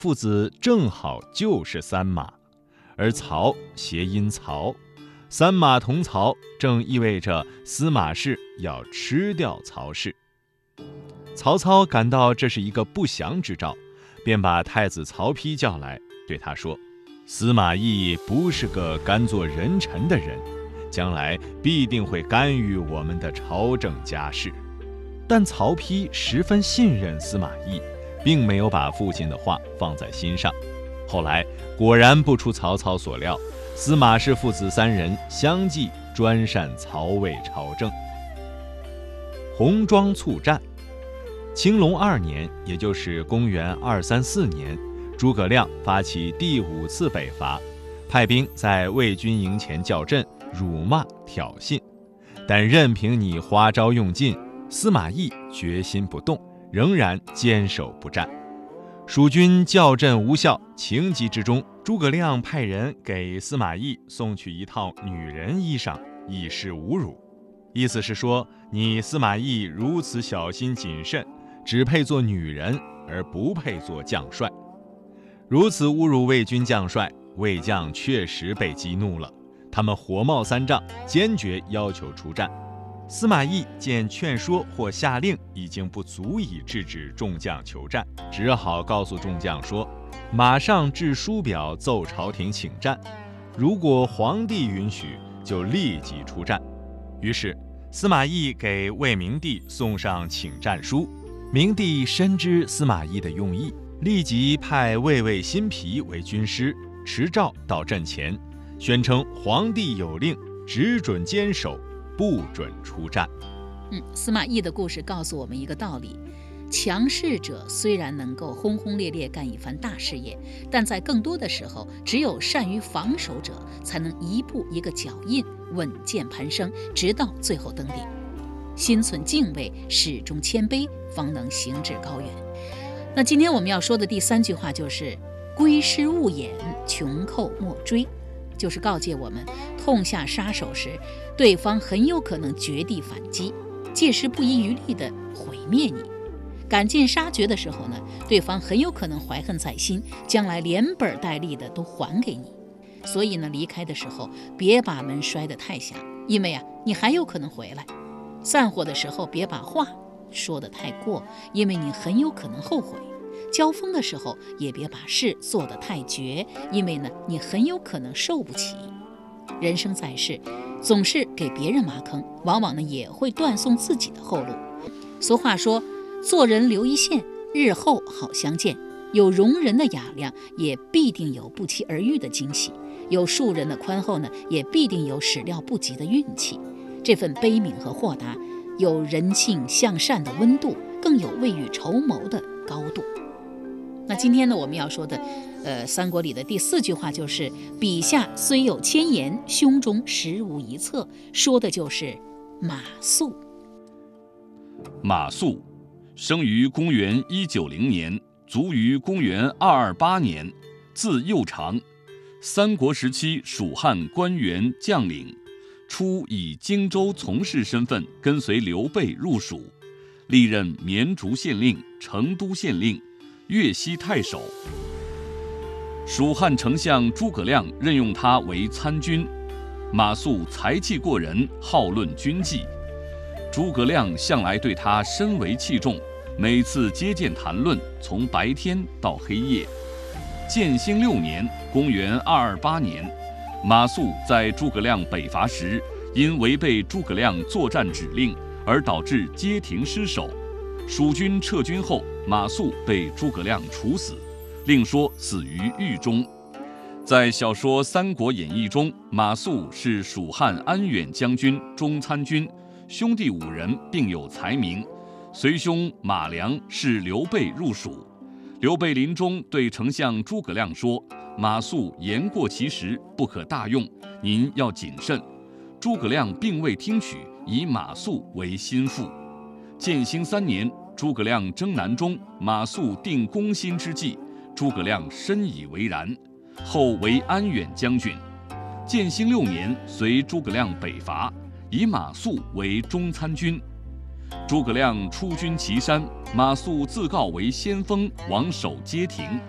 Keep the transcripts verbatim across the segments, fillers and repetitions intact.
父子正好就是三马，而曹谐音曹，三马同曹，正意味着司马氏要吃掉曹氏。曹操感到这是一个不祥之兆，便把太子曹丕叫来，对他说：司马懿不是个甘做人臣的人，将来必定会干预我们的朝政家事。但曹丕十分信任司马懿，并没有把父亲的话放在心上。后来果然不出曹操所料，司马氏父子三人相继专擅曹魏朝政。红庄促战。青龙二年，也就是公元二三四年，诸葛亮发起第五次北伐，派兵在魏军营前叫阵，辱骂挑衅。但任凭你花招用尽，司马懿决心不动，仍然坚守不战。蜀军叫阵无效，情急之中，诸葛亮派人给司马懿送去一套女人衣裳，以示侮辱。意思是说，你司马懿如此小心谨慎，只配做女人，而不配做将帅。如此侮辱魏军将帅，魏将确实被激怒了，他们火冒三丈，坚决要求出战。司马懿见劝说或下令已经不足以制止众将求战，只好告诉众将说，马上致书表奏朝廷请战，如果皇帝允许，就立即出战。于是司马懿给魏明帝送上请战书，明帝深知司马懿的用意，立即派魏魏新皮为军师，持诏到阵前，宣称皇帝有令，只准坚守，不准出战。 嗯，司马懿的故事告诉我们一个道理：强势者虽然能够轰轰烈烈干一番大事业，但在更多的时候，只有善于防守者才能一步一个脚印，稳健攀升，直到最后登顶。心存敬畏，始终谦卑，方能行至高远。那今天我们要说的第三句话就是归师勿掩，穷寇莫追，就是告诫我们，痛下杀手时，对方很有可能绝地反击，届时不遗余力地毁灭你。赶尽杀绝的时候呢，对方很有可能怀恨在心，将来连本带利的都还给你。所以呢，离开的时候别把门摔得太响，因为啊，你还有可能回来。散伙的时候别把话说得太过，因为你很有可能后悔。交锋的时候也别把事做得太绝，因为呢，你很有可能受不起。人生在世，总是给别人挖坑，往往呢也会断送自己的后路。俗话说，做人留一线，日后好相见。有容人的雅量，也必定有不期而遇的惊喜；有恕人的宽厚呢，也必定有始料不及的运气。这份悲悯和豁达，有人性向善的温度，更有未雨绸缪的高度。那今天呢，我们要说的，呃，三国里的第四句话就是“笔下虽有千言，胸中实无一策”，说的就是马谡。 马谡生于公元一九零年，卒于公元二二八年，字幼长，三国时期蜀汉官员将领。初以荆州从事身份跟随刘备入蜀，历任绵竹县令、成都县令、越西太守。蜀汉丞相诸葛亮任用他为参军。马谡才气过人，好论军纪，诸葛亮向来对他深为器重，每次接见谈论，从白天到黑夜。建兴六年，公元二二八年，马谡在诸葛亮北伐时，因违背诸葛亮作战指令，而导致街亭失守。蜀军撤军后，马谡被诸葛亮处死，另说死于狱中。在小说《三国演义》中，马谡是蜀汉安远将军、中参军，兄弟五人并有才名。随兄马良是刘备入蜀，刘备临终对丞相诸葛亮说：“马谡言过其实，不可大用，您要谨慎。”诸葛亮并未听取，以马谡为心腹。建兴三年，诸葛亮征南中，马谡定攻心之计，诸葛亮深以为然，后为安远将军。建兴六年，随诸葛亮北伐，以马谡为中参军。诸葛亮出军祁山，马谡自告为先锋，往守街亭。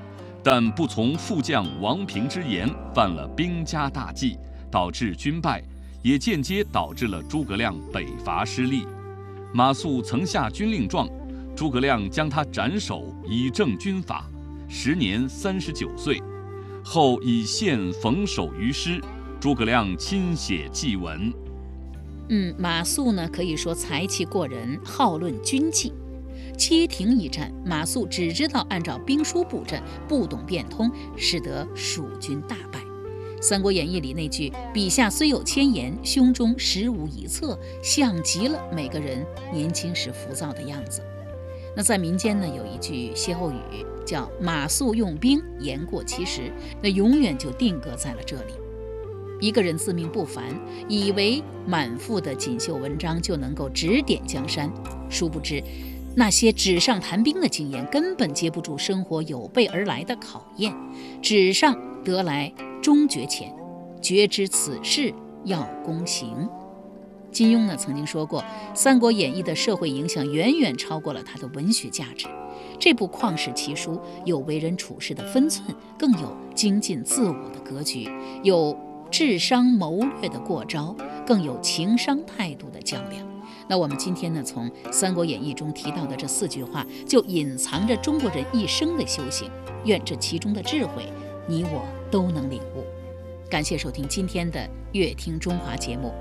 但不从副将王平之言，犯了兵家大忌，导致军败，也间接导致了诸葛亮北伐失利。马谡曾下军令状，诸葛亮将他斩首，以正军法。时年三十九岁，后以献冯守于师，诸葛亮亲写祭文。 嗯，马谡呢可以说才气过人，好论军纪。街亭一战，马谡只知道按照兵书布阵，不懂变通，使得蜀军大败。《三国演义》里那句“笔下虽有千言，胸中实无一策”，像极了每个人年轻时浮躁的样子。那在民间呢，有一句歇后语叫“马谡用兵，言过其实”，那永远就定格在了这里。一个人自命不凡，以为满腹的锦绣文章就能够指点江山，殊不知那些纸上谈兵的经验根本接不住生活有备而来的考验。纸上得来终觉浅，决知此事要躬行。金庸呢曾经说过，《三国演义》的社会影响远远超过了它的文学价值。这部旷世奇书有为人处事的分寸，更有精进自我的格局，有智商谋略的过招，更有情商态度的较量。那我们今天呢，从《三国演义》中提到的这四句话，就隐藏着中国人一生的修行。愿这其中的智慧，你我都能领悟。感谢收听今天的《乐听中华》节目。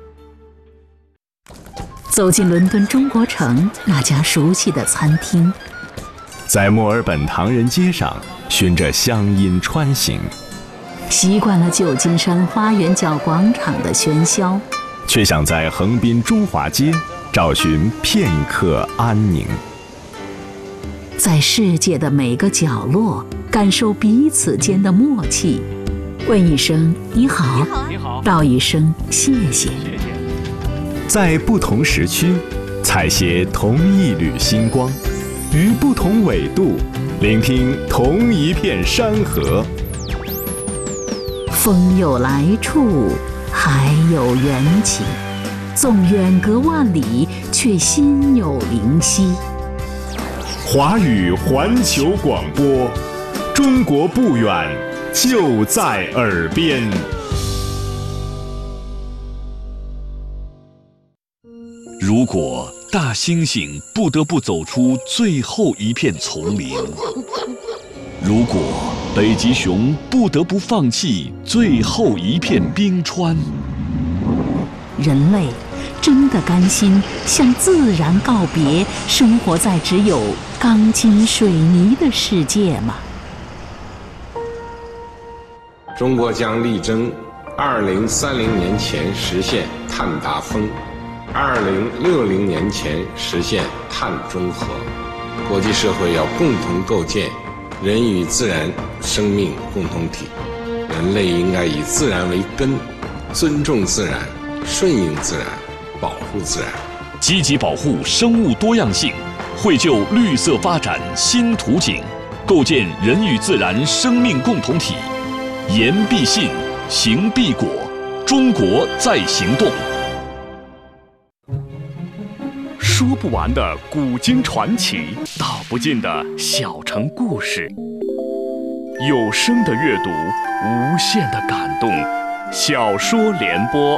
走进伦敦中国城那家熟悉的餐厅， 在墨尔本唐人街上循着乡音穿行， 习惯了旧金山花园角广场的喧嚣， 却想在横滨中华街找寻片刻安宁。 在世界的每个角落感受彼此间的默契，问一声你好， 你好， 道一声谢谢。 在不同时区采撷同一缕星光，于不同纬度聆听同一片山河。 风有来处，海有缘起，纵远隔万里，却心有灵犀。 华语环球广播，中国不远，就在耳边。 如果大猩猩不得不走出最后一片丛林，如果北极熊不得不放弃最后一片冰川， 人类真的甘心向自然告别，生活在只有钢筋水泥的世界吗？ 中国将力争二零三零年前实现碳达峰，二零六零年前实现碳中和。国际社会要共同构建人与自然生命共同体，人类应该以自然为根，尊重自然，顺应自然，保护自然， 积极保护生物多样性，绘就绿色发展新图景，构建人与自然生命共同体。言必信，行必果，中国在行动。 说不完的古今传奇，道不尽的小城故事。有声的阅读，无限的感动。小说联播。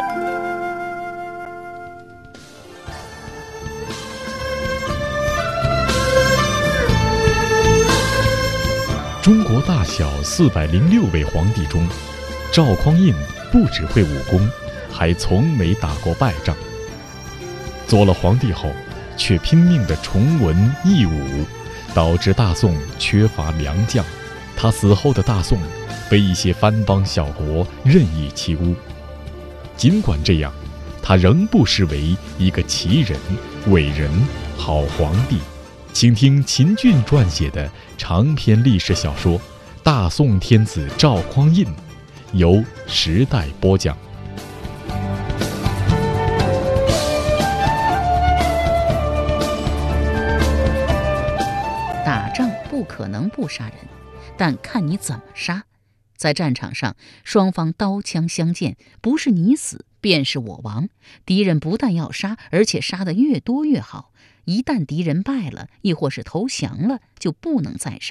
中国大小四百零六位皇帝中，赵匡胤不只会武功，还从没打过败仗。做了皇帝后，却拼命地崇文抑武，导致大宋缺乏良将。他死后的大宋被一些藩邦小国任意欺污。尽管这样，他仍不失为一个奇人、伟人、好皇帝。请听秦俊撰写的长篇历史小说《大宋天子赵匡胤》，由时代播讲。 打仗不可能不杀人，但看你怎么杀。在战场上，双方刀枪相见，不是你死便是我亡。敌人不但要杀，而且杀得越多越好。一旦敌人败了，亦或是投降了，就不能再杀。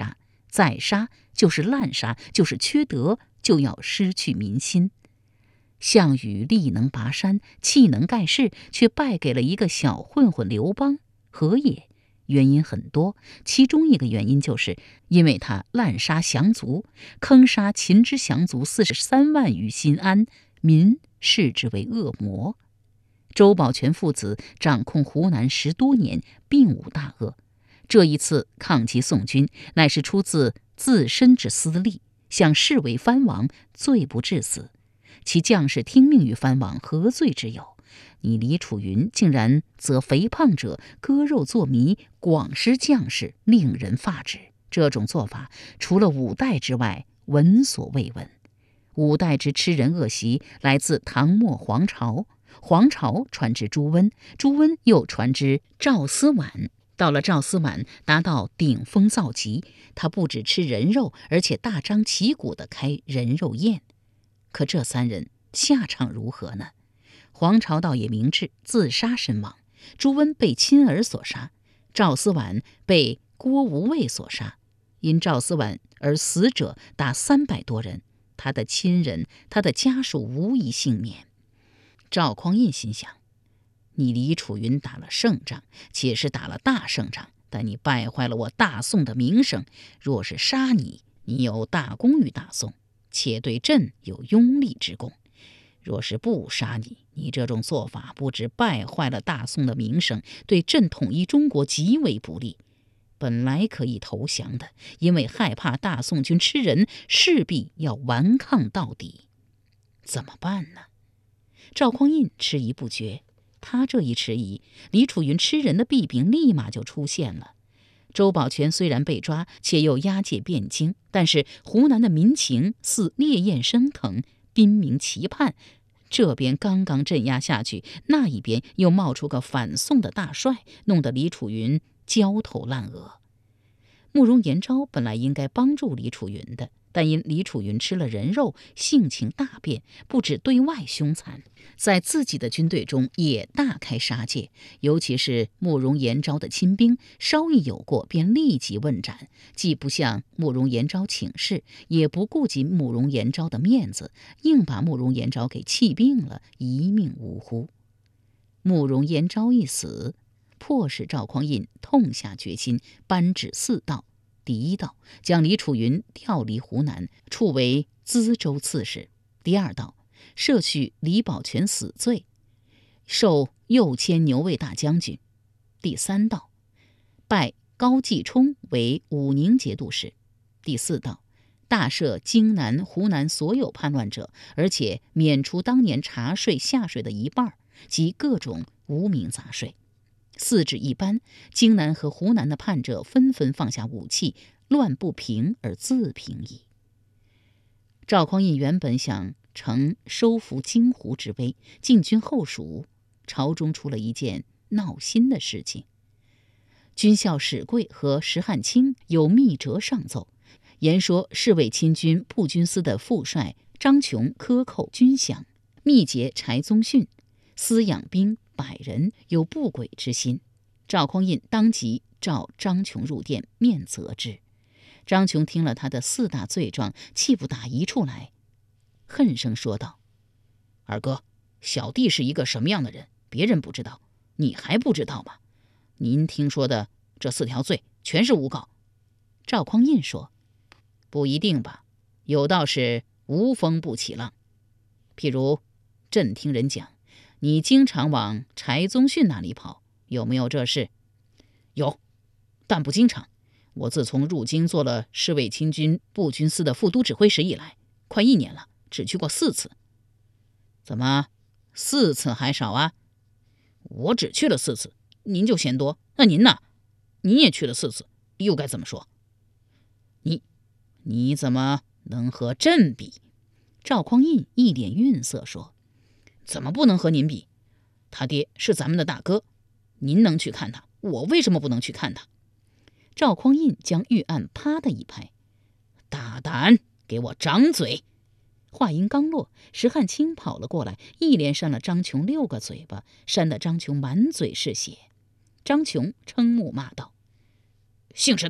再杀就是滥杀，就是缺德，就要失去民心。项羽力能拔山，气能盖世，却败给了一个小混混刘邦，何也？原因很多，其中一个原因就是因为他滥杀降卒，坑杀秦之降卒四十三万于新安，民视之为恶魔。周保全父子掌控湖南十多年，并无大恶，这一次抗击宋军，乃是出自自身之私利，想视为藩王，罪不至死。其将士听命于藩王，何罪之有？你李楚云竟然择肥胖者割肉做糜，广施将士，令人发指。这种做法，除了五代之外，闻所未闻。五代之吃人恶习，来自唐末黄巢，黄巢传之朱温，朱温又传之赵思绾。到了赵思绾，达到顶峰造极，他不只吃人肉，而且大张旗鼓地开人肉宴。可这三人下场如何呢？黄巢倒也明智，自杀身亡；朱温被亲儿所杀，赵思绾被郭无畏所杀。因赵思绾而死者达三百多人，他的亲人、他的家属无一幸免。赵匡胤心想：你李楚云打了胜仗，且是打了大胜仗，但你败坏了我大宋的名声。若是杀你，你有大功于大宋，且对朕有拥立之功；若是不杀你，你这种做法不只败坏了大宋的名声，对朕统一中国极为不利。本来可以投降的，因为害怕大宋军吃人，势必要顽抗到底。怎么办呢？赵匡胤迟疑不决。他这一迟疑，李楚云吃人的弊病立马就出现了。周保全虽然被抓，且又押解汴京，但是湖南的民情似烈焰升腾，兵民齐叛。这边刚刚镇压下去，那一边又冒出个反宋的大帅，弄得李楚云焦头烂额。慕容延昭本来应该帮助李楚云的，但因李楚云吃了人肉，性情大变，不止对外凶残，在自己的军队中也大开杀戒。尤其是慕容延昭的亲兵，稍一有过便立即问斩，既不向慕容延昭请示，也不顾及慕容延昭的面子，硬把慕容延昭给气病了，一命呜呼。慕容延昭一死，迫使赵匡胤痛下决心，颁旨四道。第一道，将李楚云调离湖南，处为淄州刺史；第二道，赦去李保全死罪，授右迁牛卫大将军；第三道，拜高继冲为武宁节度使；第四道，大赦荆南、湖南所有叛乱者，而且免除当年茶税、夏税的一半，及各种无名杂税。四旨一颁，荆南和湖南的叛者纷纷放下武器，乱不平而自平矣。赵匡胤原本想乘收服荆湖之威，进军后蜀，朝中出了一件闹心的事情。军校史贵和石汉卿有密折上奏，言说侍卫亲军步军司的副帅张琼克扣军饷，密结柴宗训，私养兵百人，有不轨之心。赵匡胤当即召张琼入殿面责之。张琼听了他的四大罪状，气不打一处来，恨声说道：二哥，小弟是一个什么样的人，别人不知道，你还不知道吗？您听说的这四条罪全是诬告。赵匡胤说：不一定吧，有道是无风不起浪。譬如朕听人讲，你经常往柴宗训那里跑，有没有这事？有，但不经常。我自从入京做了侍卫亲军步军司的副都指挥使以来，快一年了，只去过四次。怎么，四次还少啊？我只去了四次，您就嫌多。那您呢？您也去了四次，又该怎么说？你，你怎么能和朕比？赵匡胤一脸愠色说：怎么不能和您比？他爹是咱们的大哥，您能去看他，我为什么不能去看他？赵匡胤将御案啪的一拍：大胆，给我掌嘴！话音刚落，石汉卿跑了过来，一连扇了张琼六个嘴巴，扇得张琼满嘴是血。张琼瞠目骂道：姓石的，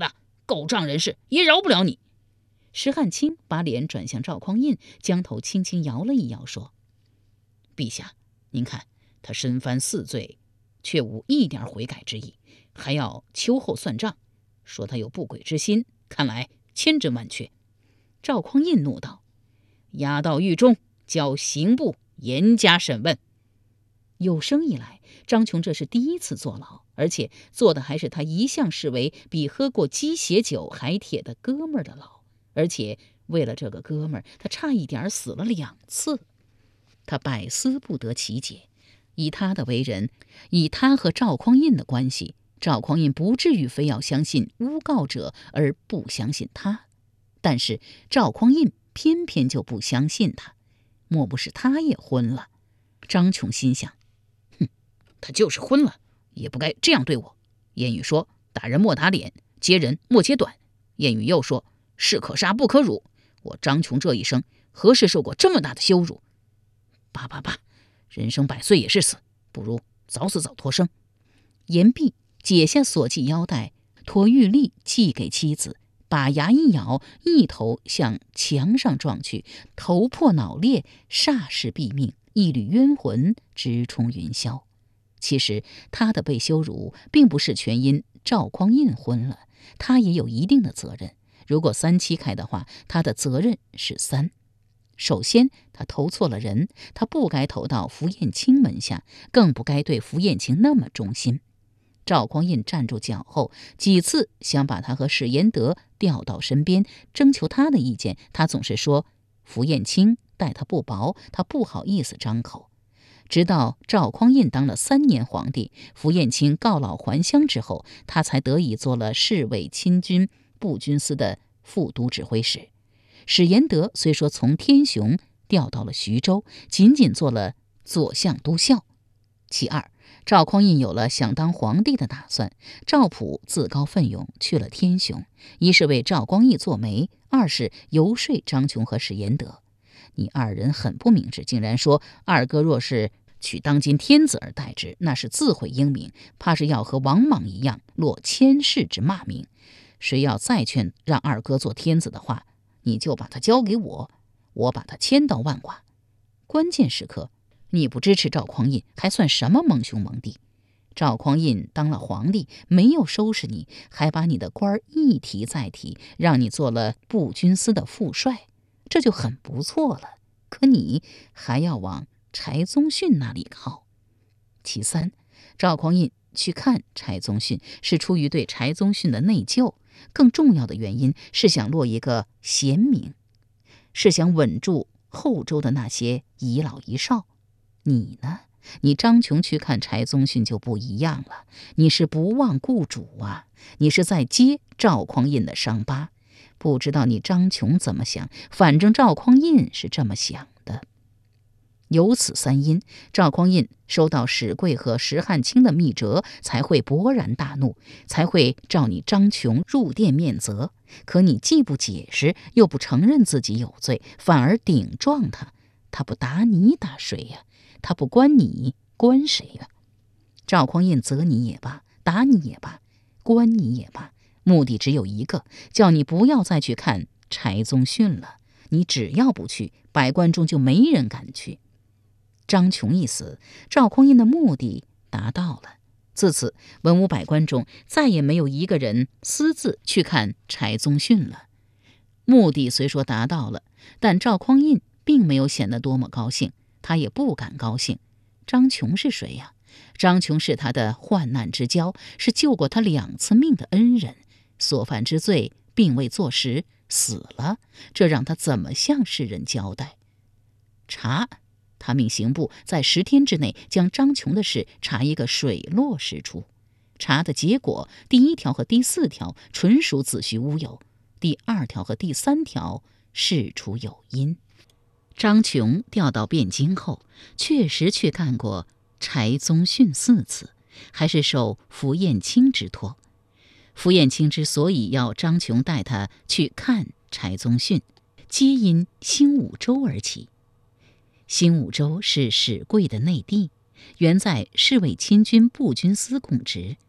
狗仗人势，也饶不了你。石汉卿把脸转向赵匡胤，将头轻轻摇了一摇，说：陛下，您看他身犯四罪，却无一点悔改之意，还要秋后算账，说他有不轨之心，看来千真万确。赵匡胤怒道：押到狱中，交刑部严加审问。有生以来，张琼这是第一次坐牢，而且坐的还是他一向视为比喝过鸡血酒还铁的哥们儿的牢，而且为了这个哥们儿，他差一点死了两次。他百思不得其解，以他的为人，以他和赵匡胤的关系，赵匡胤不至于非要相信诬告者而不相信他，但是赵匡胤偏偏就不相信他，莫不是他也昏了？张琼心想，哼，他就是昏了，也不该这样对我。谚语说，打人莫打脸，揭人莫揭短。谚语又说，士可杀不可辱。我张琼这一生何时受过这么大的羞辱？罢罢罢，人生百岁也是死，不如早死早脱生。言毕，解下锁系腰带，脱玉笠系给妻子，把牙一咬，一头向墙上撞去，头破脑裂，霎时毙命，一缕冤魂直冲云霄。其实他的被羞辱并不是全因赵匡胤昏了，他也有一定的责任。如果三七开的话，他的责任是三。首先，他投错了人，他不该投到符彦卿门下，更不该对符彦卿那么忠心。赵匡胤站住脚后，几次想把他和史延德调到身边，征求他的意见，他总是说符彦卿待他不薄，他不好意思张口。直到赵匡胤当了三年皇帝，符彦卿告老还乡之后，他才得以做了侍卫亲军步军司的副都指挥使。史延德虽说从天雄调到了徐州，仅仅做了左相都校。其二，赵匡胤有了想当皇帝的打算，赵普自告奋勇去了天雄，一是为赵光义做媒，二是游说张琼和史延德。你二人很不明智，竟然说二哥若是取当今天子而代之，那是自毁英名，怕是要和王莽一样落千世之骂名。谁要再劝让二哥做天子的话，你就把他交给我，我把他千刀万剐。关键时刻你不支持赵匡胤，还算什么蒙兄蒙弟？赵匡胤当了皇帝，没有收拾你，还把你的官儿一提再提，让你做了步军司的副帅，这就很不错了。可你还要往柴宗训那里靠。其三，赵匡胤去看柴宗训是出于对柴宗训的内疚，更重要的原因是想落一个贤名，是想稳住后周的那些遗老遗少。你呢？你张琼去看柴宗训就不一样了，你是不忘雇主啊，你是在揭赵匡胤的伤疤。不知道你张琼怎么想，反正赵匡胤是这么想的。由此三因，赵匡胤收到史贵和石汉卿的密折，才会勃然大怒，才会召你张琼入殿面责。可你既不解释，又不承认自己有罪，反而顶撞他。他不打你打谁呀？他不关你关谁呀？赵匡胤责你也罢，打你也罢，关你也罢，目的只有一个，叫你不要再去看柴宗训了。你只要不去，百官中就没人敢去。张琼一死，赵匡胤的目的达到了。自此，文武百官中再也没有一个人私自去看柴宗训了。目的虽说达到了，但赵匡胤并没有显得多么高兴，他也不敢高兴。张琼是谁呀？张琼是他的患难之交，是救过他两次命的恩人，所犯之罪并未坐实，死了，这让他怎么向世人交代？查，他命刑部在十天之内将张琼的事查一个水落石出。查的结果，第一条和第四条纯属子虚乌有，第二条和第三条事出有因。张琼调到汴京后，确实去看过柴宗训四次，还是受符彦卿之托。符彦卿之所以要张琼带他去看柴宗训，皆因兴武州而起。兴武州是史贵的内地，原在侍卫亲军步军司供职。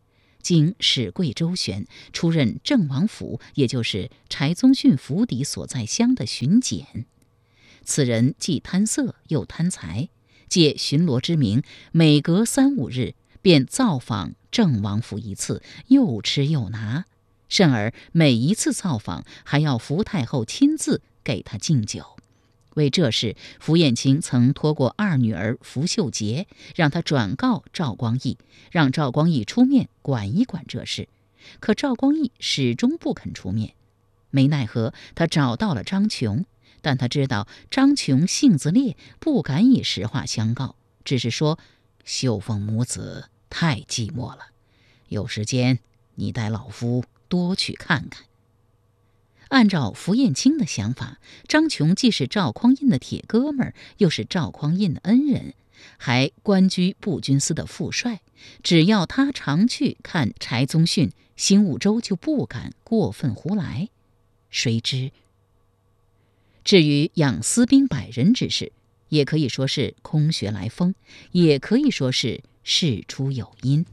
经使贵周旋，出任郑王府，也就是柴宗训府邸所在乡的巡检。此人既贪色又贪财，借巡逻之名，每隔三五日便造访郑王府一次，又吃又拿，甚而每一次造访还要福太后亲自给他敬酒。为这事，符彦卿曾托过二女儿符秀节，让他转告赵光义，让赵光义出面管一管这事。可赵光义始终不肯出面，没奈何，他找到了张琼，但他知道张琼性子烈，不敢以实话相告，只是说秀凤母子太寂寞了，有时间你带老夫多去看看。按照符彦卿的想法，张琼既是赵匡胤的铁哥们儿，又是赵匡胤的恩人，还官居步军司的副帅，只要他常去看柴宗训，邢武周就不敢过分胡来。谁知至于养私兵百人之事，也可以说是空穴来风，也可以说是事出有因。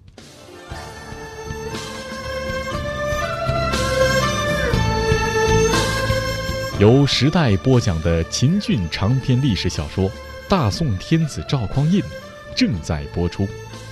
由时代播讲的秦俊长篇历史小说《大宋天子赵匡胤》正在播出。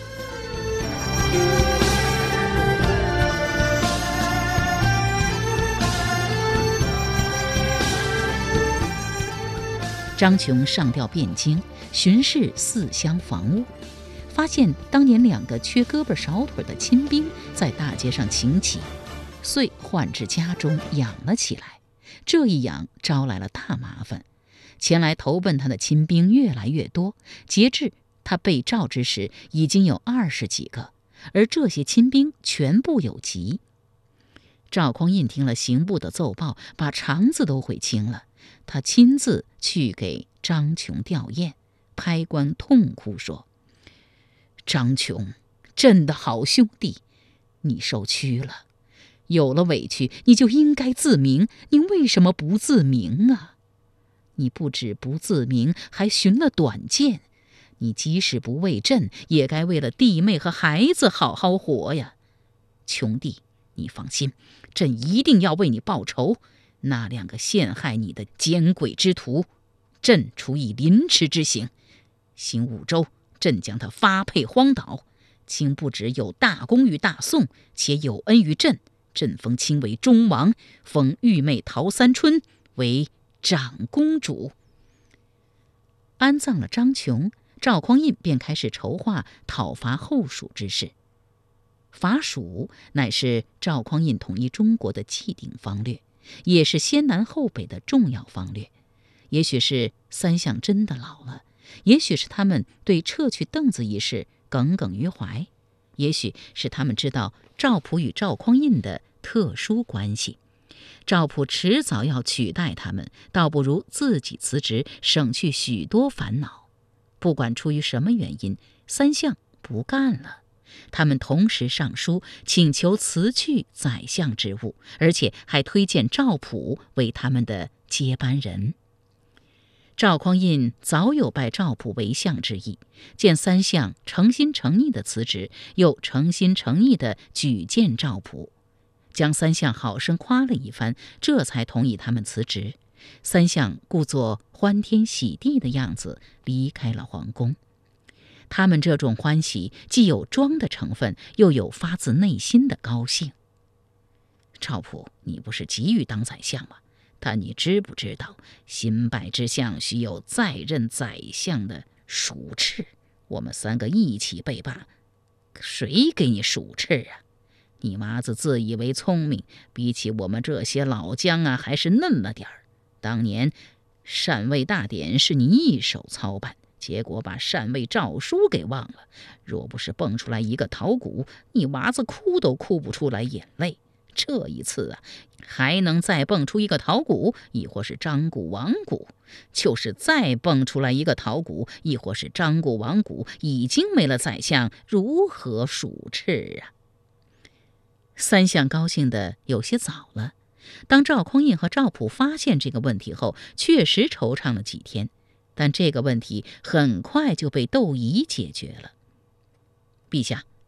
张琼上调汴京，巡视四乡防务，发现当年两个缺胳膊少腿的亲兵在大街上请起，遂唤至家中养了起来。这一养招来了大麻烦，前来投奔他的亲兵越来越多，截至他被召之时，已经有二十几个，而这些亲兵全部有疾。赵匡胤听了刑部的奏报，把肠子都悔青了，他亲自去给张琼吊唁，拍棺痛哭说：“张琼，朕的好兄弟，你受屈了。有了委屈，你就应该自明，你为什么不自明啊？你不止不自明，还寻了短见。你即使不为朕，也该为了弟妹和孩子好好活呀。琼弟，你放心，朕一定要为你报仇。那两个陷害你的奸鬼之徒，朕处以凌迟之刑。邢武周，朕将他发配荒岛。卿不只有大功于大宋，且有恩于朕。朕封卿为忠王，封玉妹陶三春为长公主。”安葬了张琼，赵匡胤便开始筹划讨伐后蜀之事。伐蜀乃是赵匡胤统一中国的既定方略，也是先南后北的重要方略。也许是三相真的老了，也许是他们对撤去凳子一事耿耿于怀，也许是他们知道赵普与赵匡胤的特殊关系，赵普迟早要取代他们，倒不如自己辞职，省去许多烦恼。不管出于什么原因，三相不干了，他们同时上书请求辞去宰相职务，而且还推荐赵普为他们的接班人。赵匡胤早有拜赵普为相之意，见三相诚心诚意的辞职，又诚心诚意的举荐赵普，将三相好生夸了一番，这才同意他们辞职。三相故作欢天喜地的样子离开了皇宫。他们这种欢喜既有装的成分，又有发自内心的高兴。赵普，你不是急于当宰相吗？但你知不知道，新拜之相须有再任宰相的属敕？我们三个一起被罢，谁给你属敕啊？你妈子自以为聪明，比起我们这些老将啊，还是嫩了点儿。当年禅位大典是你一手操办，结果把禅位诏书给忘了。若不是蹦出来一个陶谷，你娃子哭都哭不出来眼泪。这一次啊，还能再蹦出一个陶谷，亦或是张谷、王谷；就是再蹦出来一个陶谷，亦或是张谷、王谷，已经没了宰相，如何属敕啊？三相高兴的有些早了。当赵匡胤和赵普发现这个问题后，确实惆怅了几天，但这个问题很快就被窦仪解决了。陛下，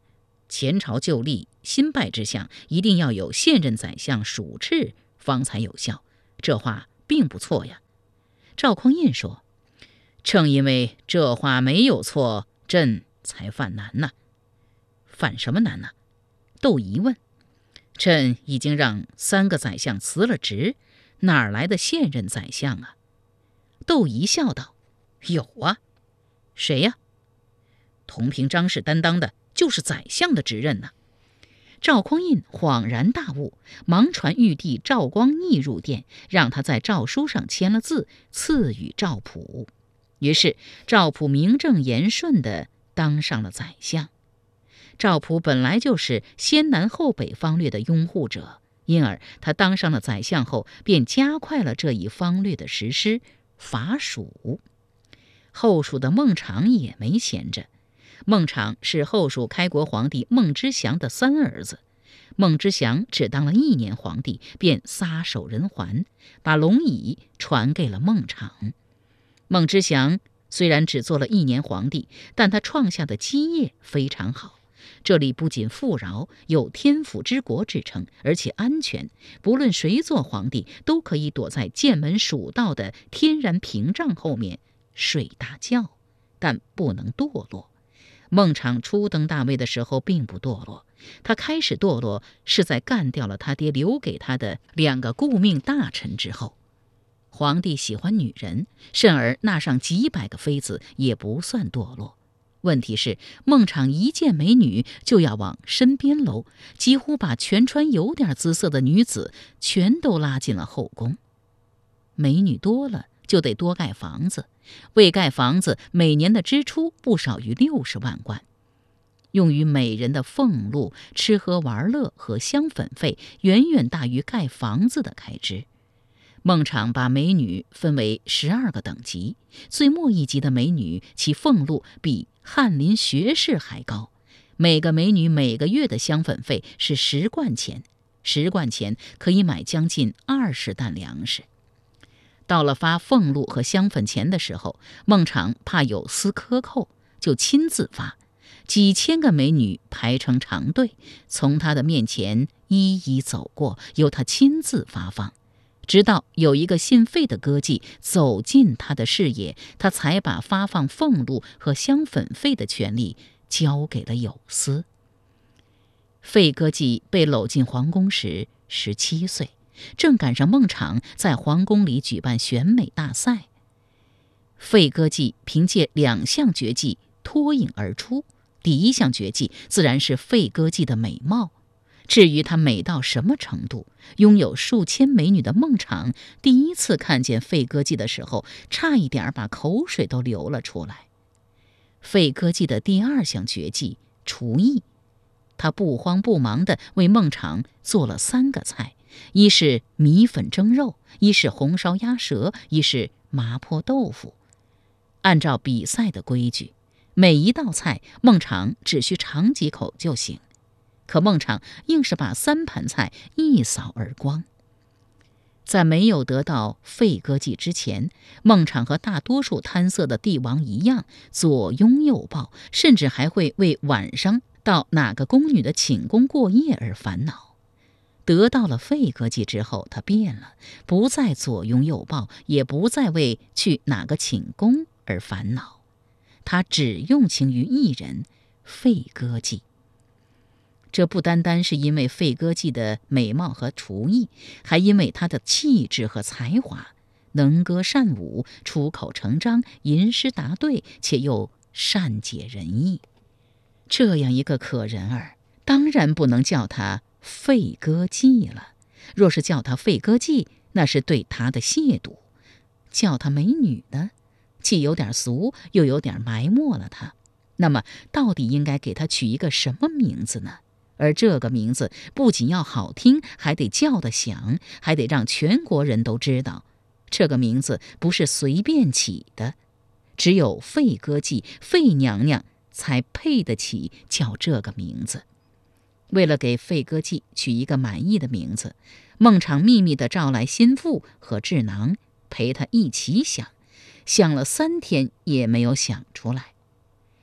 前朝旧例，新拜之相一定要有现任宰相属斥方才有效，这话并不错呀。赵匡胤说，正因为这话没有错，朕才犯难呢。犯什么难呢？窦仪问。朕已经让三个宰相辞了职，哪儿来的现任宰相啊？窦仪笑道，有啊。谁呀？同平章事担当的就是宰相的职任呢。赵匡胤恍然大悟，忙传玉帝赵光义入殿，让他在诏书上签了字，赐予赵普。于是赵普名正言顺地当上了宰相。赵普本来就是先南后北方略的拥护者，因而他当上了宰相后，便加快了这一方略的实施，伐蜀。后蜀的孟昶也没闲着。孟昶是后蜀开国皇帝孟知祥的三儿子。孟知祥只当了一年皇帝，便撒手人寰，把龙椅传给了孟昶。孟知祥虽然只做了一年皇帝，但他创下的基业非常好。这里不仅富饶，有天府之国之称，而且安全，不论谁做皇帝都可以躲在剑门蜀道的天然屏障后面睡大觉，但不能堕落。孟昶初登大位的时候并不堕落，他开始堕落是在干掉了他爹留给他的两个顾命大臣之后。皇帝喜欢女人，甚而纳上几百个妃子也不算堕落。问题是孟昶一见美女就要往身边搂，几乎把全川有点姿色的女子全都拉进了后宫。美女多了就得多盖房子，为盖房子每年的支出不少于六十万贯，用于美人的俸禄、吃喝玩乐和香粉费远远大于盖房子的开支。孟昶把美女分为十二个等级，最末一级的美女其俸禄比翰林学士还高，每个美女每个月的香粉费是十贯钱，十贯钱可以买将近二十担粮食。到了发俸禄和香粉钱的时候，孟昶怕有司克扣，就亲自发，几千个美女排成长队，从他的面前一一走过，由他亲自发放。直到有一个姓费的歌妓走进他的视野，他才把发放俸禄和香粉费的权利交给了有司。费歌妓被搂进皇宫时十七岁，正赶上孟昶在皇宫里举办选美大赛。费歌妓凭借两项绝技脱颖而出，第一项绝技自然是费歌妓的美貌。至于她美到什么程度，拥有数千美女的孟昶第一次看见费歌妓的时候，差一点把口水都流了出来。费歌妓的第二项绝技厨艺，她不慌不忙地为孟昶做了三个菜，一是米粉蒸肉，一是红烧鸭舌，一是麻婆豆腐。按照比赛的规矩，每一道菜孟昶只需尝几口就行，可孟昶硬是把三盘菜一扫而光。在没有得到费歌妓之前，孟昶和大多数贪色的帝王一样，左拥右抱，甚至还会为晚上到哪个宫女的寝宫过夜而烦恼。得到了费歌妓之后，他变了，不再左拥右抱，也不再为去哪个寝宫而烦恼，他只用情于一人，费歌妓。这不单单是因为费歌妓的美貌和厨艺，还因为她的气质和才华，能歌善舞，出口成章，吟诗答对，且又善解人意。这样一个可人儿，当然不能叫她费歌妓了。若是叫她费歌妓，那是对她的亵渎；叫她美女呢，既有点俗，又有点埋没了她。那么，到底应该给她取一个什么名字呢？而这个名字不仅要好听，还得叫得响，还得让全国人都知道。这个名字不是随便起的，只有费歌妓、费娘娘才配得起叫这个名字。为了给费歌妓取一个满意的名字，孟昶秘密地召来心腹和智囊，陪他一起想，想了三天也没有想出来。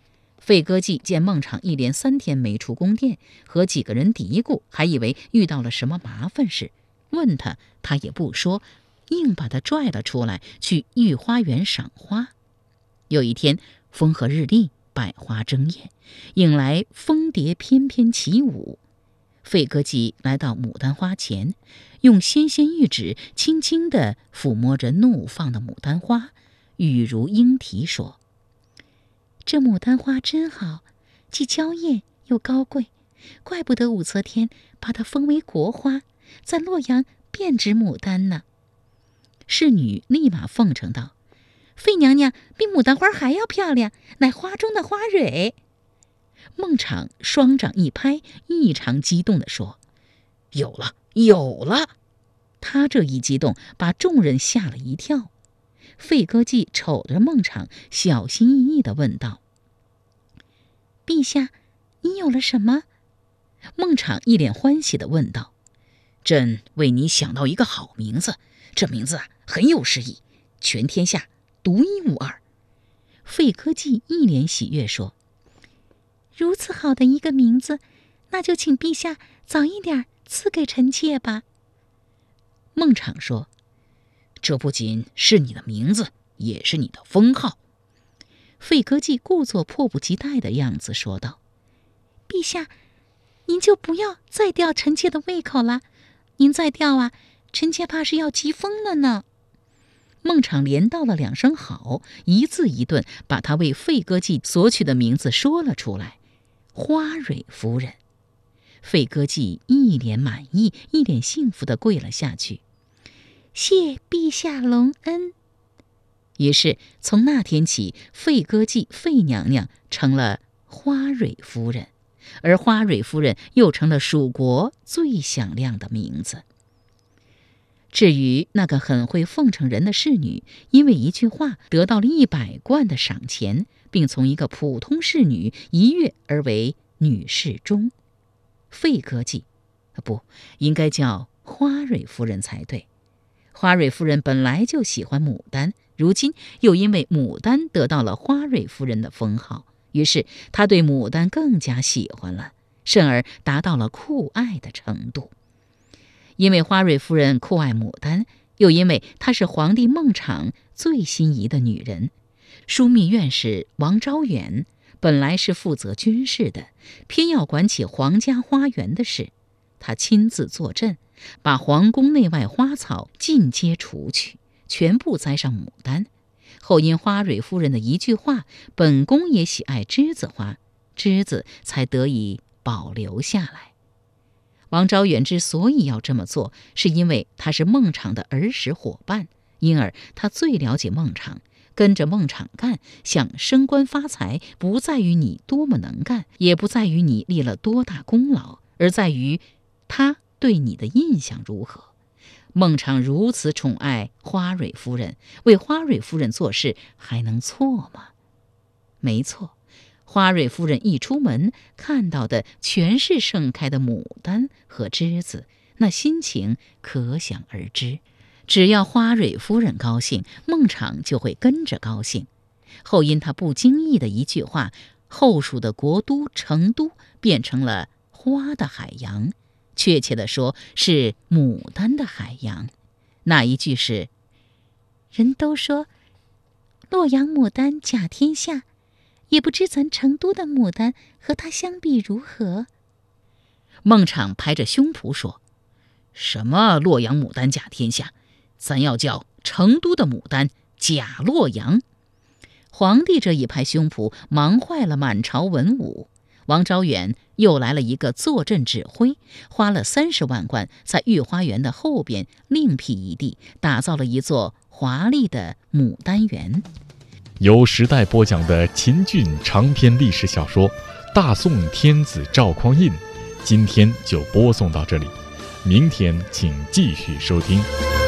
费歌记见孟昶一连三天没出宫殿，和几个人嘀咕，还以为遇到了什么麻烦事，问他他也不说，硬把他拽了出来，去御花园赏花。有一天风和日丽，百花争艳，引来蜂蝶翩翩起舞。费歌记来到牡丹花前，用纤纤玉指轻轻地抚摸着怒放的牡丹花，语如莺啼说：这牡丹花真好，既娇艳又高贵，怪不得武则天把它封为国花，在洛阳遍植牡丹呢。侍女立马奉承道：费娘娘比牡丹花还要漂亮，乃花中的花蕊。孟昶双掌一拍，异常激动地说：有了，有了！他这一激动，把众人吓了一跳。费歌记瞅着孟昶，小心翼翼地问道：陛下，你有了什么？孟昶一脸欢喜地问道：朕为你想到一个好名字，这名字啊很有诗意，全天下独一无二。费歌记一脸喜悦说：如此好的一个名字，那就请陛下早一点赐给臣妾吧。孟昶说：这不仅是你的名字，也是你的封号。费歌记故作迫不及待的样子说道：陛下，您就不要再吊臣妾的胃口了，您再吊啊，臣妾怕是要急疯了呢。孟昶连道了两声好，一字一顿把他为费歌记所取的名字说了出来：花蕊夫人。费歌记一脸满意，一脸幸福地跪了下去：谢陛下隆恩。于是从那天起，费歌记费娘娘成了花蕊夫人，而花蕊夫人又成了蜀国最响亮的名字。至于那个很会奉承人的侍女，因为一句话得到了一百贯的赏钱，并从一个普通侍女一跃而为女侍中。费歌记，不，应该叫花蕊夫人才对。花蕊夫人本来就喜欢牡丹，如今又因为牡丹得到了花蕊夫人的封号，于是她对牡丹更加喜欢了，甚而达到了酷爱的程度。因为花蕊夫人酷爱牡丹，又因为她是皇帝孟昶最心仪的女人，枢密院使王昭远本来是负责军事的，偏要管起皇家花园的事。他亲自坐镇，把皇宫内外花草尽皆除去，全部栽上牡丹。后因花蕊夫人的一句话，本宫也喜爱栀子花，栀子才得以保留下来。王昭远之所以要这么做，是因为他是孟昶的儿时伙伴，因而他最了解孟昶。跟着孟昶干，想升官发财，不在于你多么能干，也不在于你立了多大功劳，而在于他对你的印象如何。孟昶如此宠爱花蕊夫人，为花蕊夫人做事，还能错吗？没错，花蕊夫人一出门，看到的全是盛开的牡丹和栀子，那心情可想而知。只要花蕊夫人高兴，孟昶就会跟着高兴。后因他不经意的一句话，后蜀的国都成都变成了花的海洋，确切地说是牡丹的海洋。那一句是：人都说洛阳牡丹甲天下，也不知咱成都的牡丹和它相比如何。孟昶拍着胸脯说：什么洛阳牡丹甲天下，咱要叫成都的牡丹假洛阳。皇帝这一拍胸脯，忙坏了满朝文武。王昭远又来了一个坐镇指挥，花了三十万贯，在御花园的后边另辟一地，打造了一座华丽的牡丹园。 由时代播讲的秦俊长篇历史小说《大宋天子赵匡胤》，今天就播送到这里，明天请继续收听。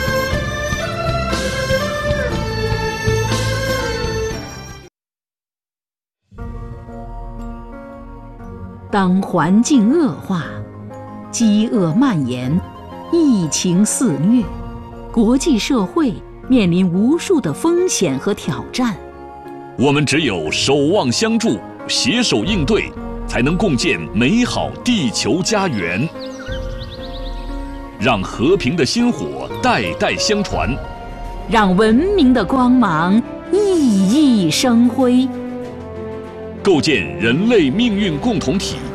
当环境恶化，饥饿蔓延，疫情肆虐，国际社会面临无数的风险和挑战。 我们只有守望相助， 携手应对，才能共建美好地球家园。让和平的薪火代代相传， 让文明的光芒熠熠生辉。 构建人类命运共同体，